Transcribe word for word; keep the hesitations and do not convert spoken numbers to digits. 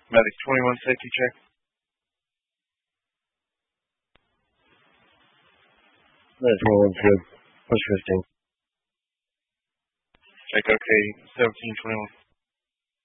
Medic twenty-one, safety check. Medic twenty-one's good. Push fifteen. Check okay, seventeen twenty-one.